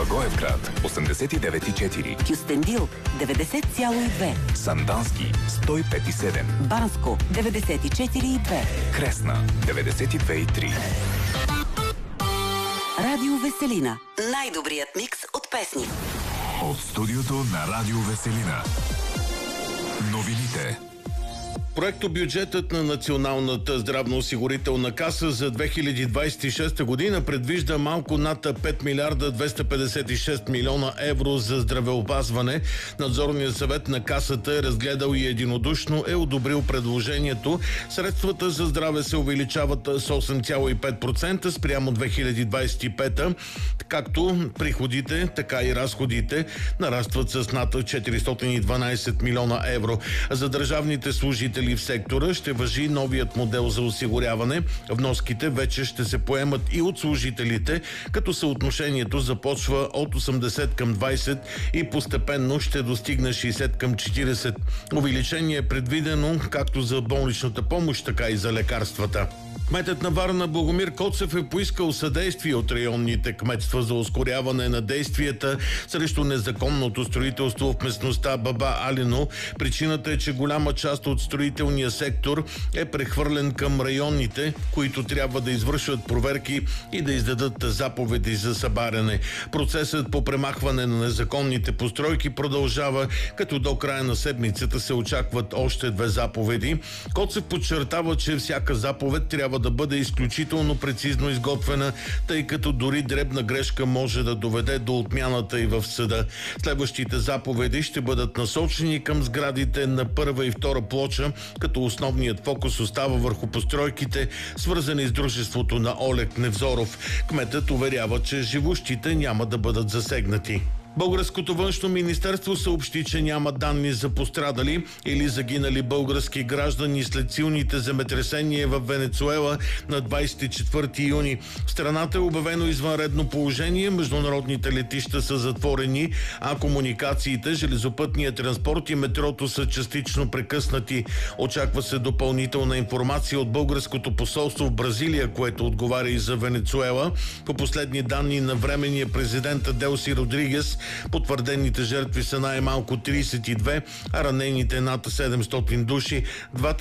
Благоевград 89,4, Кюстендил 90,2, Сандански 105,7, Банско 94,2, Кресна 92,3. Радио Веселина. Най-добрият микс от песни. От студиото на Радио Веселина. Новините. Проектобюджетът на Националната здравноосигурителна каса за 2026 година предвижда малко над 5 милиарда 256 милиона евро за здравеопазване. Надзорният съвет на касата е разгледал и единодушно е одобрил предложението. Средствата за здраве се увеличават с 8,5% спрямо 2025, както приходите, така и разходите нарастват с над 412 милиона евро. За държавните служители в сектора ще важи новият модел за осигуряване. Вноските вече ще се поемат и от служителите, като съотношението започва от 80 към 20 и постепенно ще достигне 60 към 40. Увеличение е предвидено както за болничната помощ, така и за лекарствата. Кметът на Варна Богомир Коцев е поискал съдействие от районните кметства за ускоряване на действията срещу незаконното строителство в местността Баба Алино. Причината е, че голяма част от строителния сектор е прехвърлен към районните, които трябва да извършват проверки и да издадат заповеди за събаряне. Процесът по премахване на незаконните постройки продължава, като до края на седмицата се очакват още 2 заповеди. Коцев подчертава, че всяка заповед трябва да бъде изключително прецизно изготвена, тъй като дори дребна грешка може да доведе до отмяната и в съда. Следващите заповеди ще бъдат насочени към сградите на първа и втора плоча, като основният фокус остава върху постройките, свързани с дружеството на Олег Невзоров. Кметът уверява, че живущите няма да бъдат засегнати. Българското външно министерство съобщи, че няма данни за пострадали или загинали български граждани след силните земетресения в Венецуела на 24 юни. В страната е обявено извънредно положение, международните летища са затворени, а комуникациите, железопътния транспорт и метрото са частично прекъснати. Очаква се допълнителна информация от българското посолство в Бразилия, което отговаря и за Венецуела. По последни данни на временния президент Делси Родригес, потвърдените жертви са най-малко 32, а ранените над 700 души. Двата